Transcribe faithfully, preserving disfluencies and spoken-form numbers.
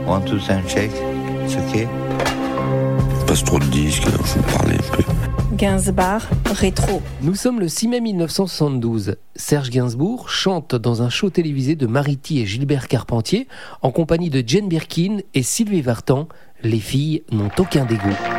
One, two, and shake. It's okay. Passe trop de disques, alors je vais parler un peu. Gainsbourg, rétro. Nous sommes le six mai mille neuf cent soixante-douze. Serge Gainsbourg chante dans un show télévisé de Mariti et Gilbert Carpentier en compagnie de Jane Birkin et Sylvie Vartan. Les filles n'ont aucun dégoût.